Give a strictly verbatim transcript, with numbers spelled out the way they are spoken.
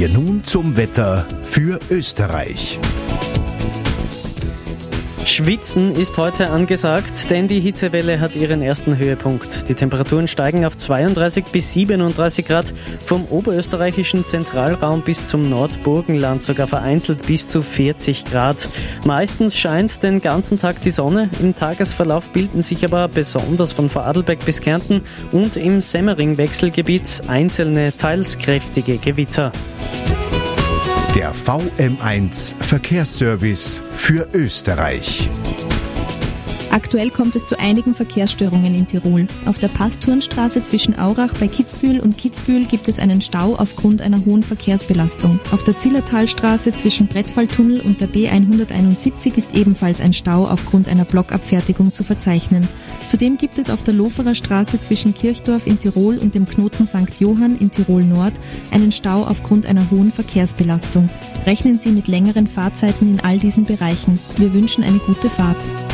wir nun zum Wetter für Österreich. Schwitzen ist heute angesagt, denn die Hitzewelle hat ihren ersten Höhepunkt. Die Temperaturen steigen auf zweiunddreißig bis siebenunddreißig Grad, vom oberösterreichischen Zentralraum bis zum Nordburgenland sogar vereinzelt bis zu vierzig Grad. Meistens scheint den ganzen Tag die Sonne, im Tagesverlauf bilden sich aber besonders von Vorarlberg bis Kärnten und im Semmering-Wechselgebiet einzelne, teils kräftige Gewitter. Der V M eins Verkehrsservice für Österreich. Aktuell kommt es zu einigen Verkehrsstörungen in Tirol. Auf der Passturnstraße zwischen Aurach bei Kitzbühel und Kitzbühel gibt es einen Stau aufgrund einer hohen Verkehrsbelastung. Auf der Zillertalstraße zwischen Brettfalltunnel und der B hunderteinundsiebzig ist ebenfalls ein Stau aufgrund einer Blockabfertigung zu verzeichnen. Zudem gibt es auf der Loferer Straße zwischen Kirchdorf in Tirol und dem Knoten Sankt Johann in Tirol Nord einen Stau aufgrund einer hohen Verkehrsbelastung. Rechnen Sie mit längeren Fahrzeiten in all diesen Bereichen. Wir wünschen eine gute Fahrt.